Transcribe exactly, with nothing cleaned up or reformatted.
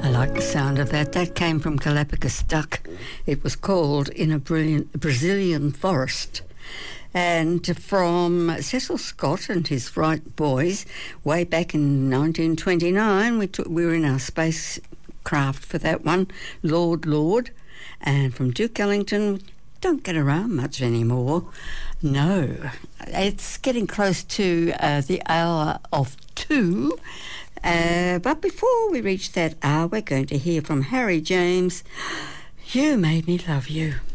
I like the sound of that. That came from Galapagos Duck. It was called In a Brilliant Brazilian Forest. And from Cecil Scott and his Wright Boys, way back in nineteen twenty-nine, we, took, we were in our spacecraft for that one, Lord Lord. And from Duke Ellington, don't get around much anymore. No, it's getting close to uh, the hour of two. Uh, but before we reach that hour, we're going to hear from Harry James. You Made Me Love You.